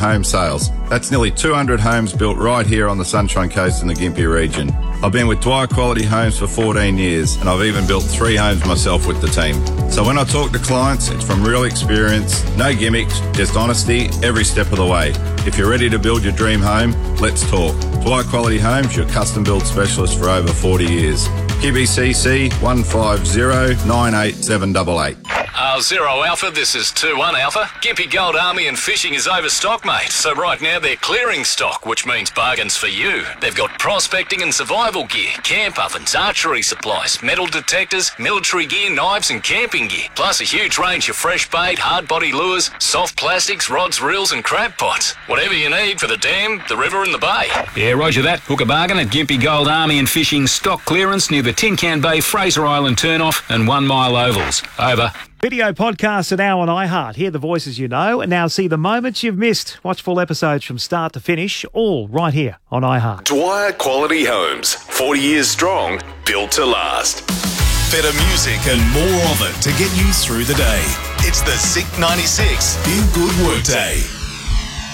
home sales. That's nearly 200 homes built right here on the Sunshine Coast in the Gympie region. I've been with Dwyer Quality Homes for 14 years and I've even built 3 homes myself with the team. So when I talk to clients, it's from real experience, no gimmicks, just honesty every step of the way. If you're ready to build your dream home, let's talk. Dwyer Quality Homes, your custom build specialist for over 40 years. QBCC 150 98788. 0 Alpha, this is 2-1 Alpha. Gympie Gold Army and Fishing is overstocked, mate. So right now they're clearing stock, which means bargains for you. They've got prospecting and survival gear, camp ovens, archery supplies, metal detectors, military gear, knives and camping gear. Plus a huge range of fresh bait, hard body lures, soft plastics, rods, reels and crab pots. Whatever you need for the dam, the river and the bay. Yeah, roger that. Hook a bargain at Gympie Gold Army and Fishing stock clearance near the Tin Can Bay, Fraser Island turnoff and 1 Mile Ovals. Over. Video podcasts are now on iHeart. Hear the voices you know and now see the moments you've missed. Watch full episodes from start to finish, all right here on iHeart. Dwyer Quality Homes, 40 years strong, built to last. Better music and more of it to get you through the day. It's the Zinc 96 Feel Good Workday.